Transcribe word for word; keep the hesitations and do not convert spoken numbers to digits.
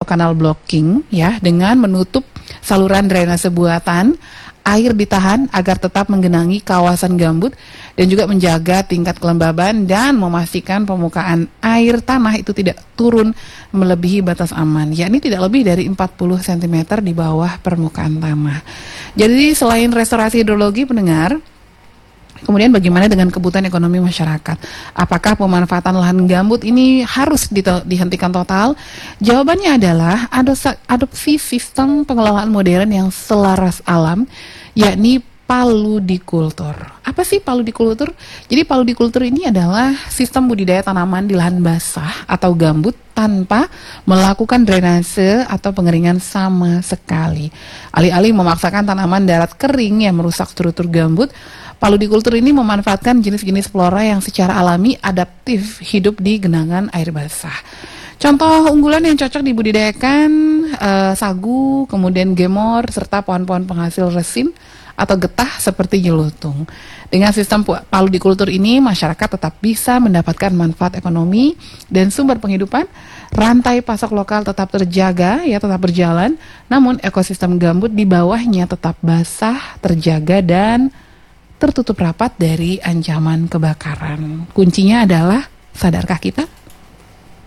kanal blocking ya, dengan menutup saluran drainase buatan. Air ditahan agar tetap menggenangi kawasan gambut dan juga menjaga tingkat kelembaban dan memastikan permukaan air tanah itu tidak turun melebihi batas aman, yakni tidak lebih dari empat puluh sentimeter di bawah permukaan tanah. Jadi selain restorasi hidrologi pendengar, kemudian bagaimana dengan kebutuhan ekonomi masyarakat? Apakah pemanfaatan lahan gambut ini harus dihentikan total? Jawabannya adalah adopsi sistem pengelolaan modern yang selaras alam, yakni paludikultur. Apa sih paludikultur? Jadi paludikultur ini adalah sistem budidaya tanaman di lahan basah atau gambut tanpa melakukan drainase atau pengeringan sama sekali. Alih-alih memaksakan tanaman darat kering yang merusak struktur gambut, paludikultur ini memanfaatkan jenis-jenis flora yang secara alami adaptif hidup di genangan air basah. Contoh unggulan yang cocok dibudidayakan uh, sagu, kemudian gemor, serta pohon-pohon penghasil resin atau getah seperti jelutung. Dengan sistem paludikultur ini, masyarakat tetap bisa mendapatkan manfaat ekonomi dan sumber penghidupan. Rantai pasok lokal tetap terjaga, ya tetap berjalan. Namun ekosistem gambut di bawahnya tetap basah, terjaga dan tertutup rapat dari ancaman kebakaran. Kuncinya adalah, sadarkah kita?